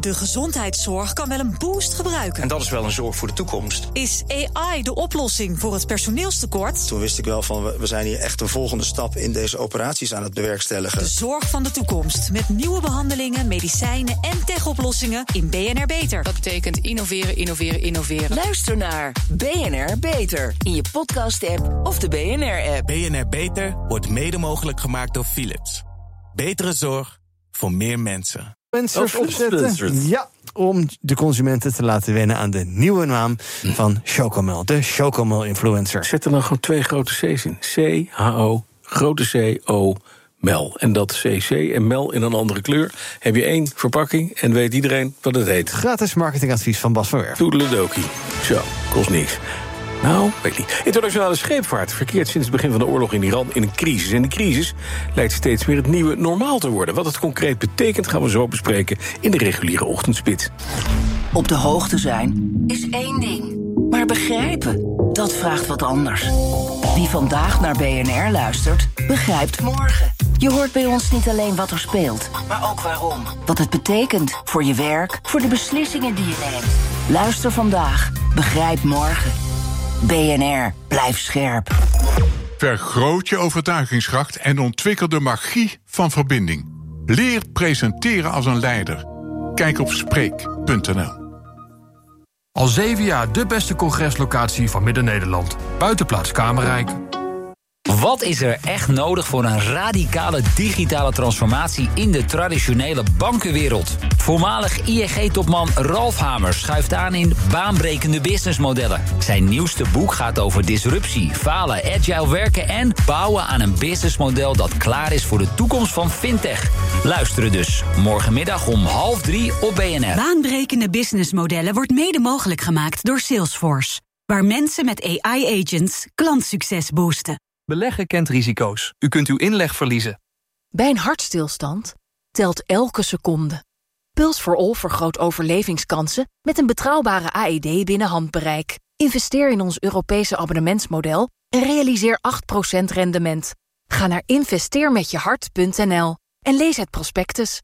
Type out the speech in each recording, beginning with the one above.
De gezondheidszorg kan wel een boost gebruiken. En dat is wel een zorg voor de toekomst. Is AI de oplossing voor het personeelstekort? Toen wist ik wel van, we zijn hier echt een volgende stap in deze operaties aan het bewerkstelligen. De zorg van de toekomst. Met nieuwe behandelingen, medicijnen en tech-oplossingen in BNR Beter. Dat betekent innoveren, innoveren, innoveren. Luister naar BNR Beter in je podcast-app of de BNR-app. BNR Beter wordt mede mogelijk gemaakt door Philips. Betere zorg voor meer mensen. Opzetten. Ja, om de consumenten te laten wennen aan de nieuwe naam van Chocomel. De Chocomel-influencer. Zet er dan gewoon 2 grote C's in. C-H-O, grote C-O, Mel. En dat CC en Mel in een andere kleur. Heb je 1 verpakking en weet iedereen wat het heet. Gratis marketingadvies van Bas van Werf. Toedeledokie. Zo, kost niks. Nou, weet niet. Internationale scheepvaart verkeert sinds het begin van de oorlog in Iran in een crisis. En die crisis lijkt steeds meer het nieuwe normaal te worden. Wat het concreet betekent gaan we zo bespreken in de reguliere ochtendspits. Op de hoogte zijn is 1 ding. Maar begrijpen, dat vraagt wat anders. Wie vandaag naar BNR luistert, begrijpt morgen. Je hoort bij ons niet alleen wat er speelt, maar ook waarom. Wat het betekent voor je werk, voor de beslissingen die je neemt. Luister vandaag, begrijp morgen. BNR, blijf scherp. Vergroot je overtuigingskracht en ontwikkel de magie van verbinding. Leer presenteren als een leider. Kijk op Spreek.nl. Al 7 jaar de beste congreslocatie van Midden-Nederland. Buitenplaats Kamerrijk. Wat is er echt nodig voor een radicale digitale transformatie in de traditionele bankenwereld? Voormalig ING-topman Ralf Hamers schuift aan in baanbrekende businessmodellen. Zijn nieuwste boek gaat over disruptie, falen, agile werken en bouwen aan een businessmodel dat klaar is voor de toekomst van fintech. Luisteren dus morgenmiddag om 2:30 op BNR. Baanbrekende businessmodellen wordt mede mogelijk gemaakt door Salesforce, waar mensen met AI-agents klantsucces boosten. Beleggen kent risico's. U kunt uw inleg verliezen. Bij een hartstilstand telt elke seconde. Pulse for All vergroot overlevingskansen met een betrouwbare AED binnen handbereik. Investeer in ons Europese abonnementsmodel en realiseer 8% rendement. Ga naar investeermetjehart.nl en lees het prospectus.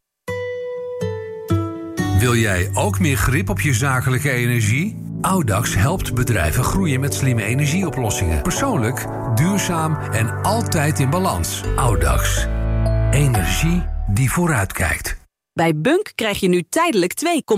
Wil jij ook meer grip op je zakelijke energie? Audax helpt bedrijven groeien met slimme energieoplossingen. Persoonlijk, duurzaam en altijd in balans. Audax. Energie die vooruitkijkt. Bij Bunk krijg je nu tijdelijk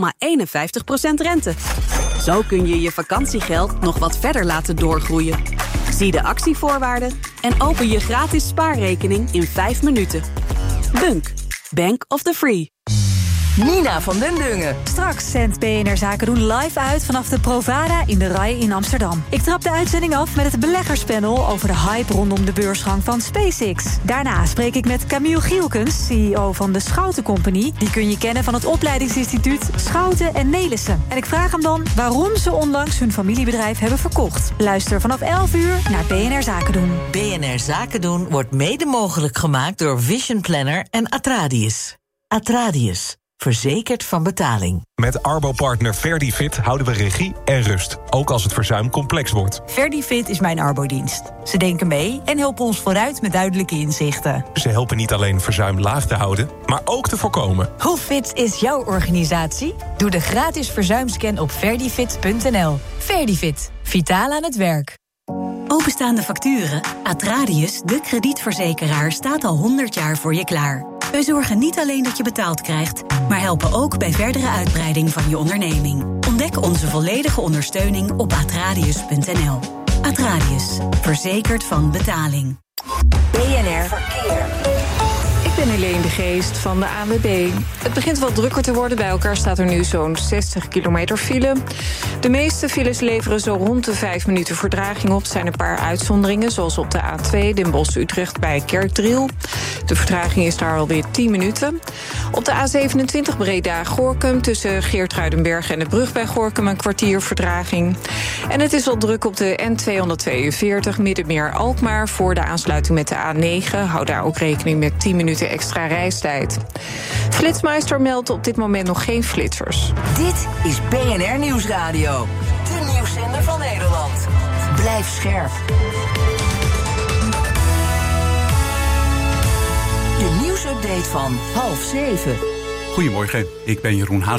2,51% rente. Zo kun je je vakantiegeld nog wat verder laten doorgroeien. Zie de actievoorwaarden en open je gratis spaarrekening in 5 minuten. Bunk. Bank of the Free. Nina van den Dungen. Straks zendt BNR Zaken doen live uit vanaf de Provada in de RAI in Amsterdam. Ik trap de uitzending af met het beleggerspanel over de hype rondom de beursgang van SpaceX. Daarna spreek ik met Camille Gielkens, CEO van de Schouten Company. Die kun je kennen van het opleidingsinstituut Schouten en Nelissen. En ik vraag hem dan waarom ze onlangs hun familiebedrijf hebben verkocht. Luister vanaf 11:00 naar BNR Zaken doen. BNR Zaken doen wordt mede mogelijk gemaakt door Vision Planner en Atradius. Atradius. Verzekerd van betaling. Met Arbo-partner Verdifit houden we regie en rust, ook als het verzuim complex wordt. Verdifit is mijn arbodienst. Ze denken mee en helpen ons vooruit met duidelijke inzichten. Ze helpen niet alleen verzuim laag te houden, maar ook te voorkomen. Hoe fit is jouw organisatie? Doe de gratis verzuimscan op verdifit.nl. Verdifit. Vitaal aan het werk. Openstaande facturen. Atradius, de kredietverzekeraar, staat al 100 jaar voor je klaar. Wij zorgen niet alleen dat je betaald krijgt, maar helpen ook bij verdere uitbreiding van je onderneming. Ontdek onze volledige ondersteuning op atradius.nl. Atradius. Verzekerd van betaling. BNR Verkeer. Ik ben Helene de Geest van de ANWB. Het begint wel drukker te worden. Bij elkaar staat er nu zo'n 60 kilometer file. De meeste files leveren zo rond de 5 minuten vertraging op. Er zijn een paar uitzonderingen, zoals op de A2 Den Bosch-Utrecht bij Kerkdriel. De vertraging is daar alweer 10 minuten. Op de A27 Breda-Gorinchem tussen Geertruidenberg en de brug bij Gorinchem een kwartier vertraging. En het is wel druk op de N242 Middenmeer-Alkmaar voor de aansluiting met de A9. Hou daar ook rekening met 10 minuten extra reistijd. Flitsmeister meldt op dit moment nog geen flitsers. Dit is BNR Nieuwsradio. De nieuwszender van Nederland. Blijf scherp. De nieuwsupdate van 6:30. Goedemorgen, ik ben Jeroen Haas.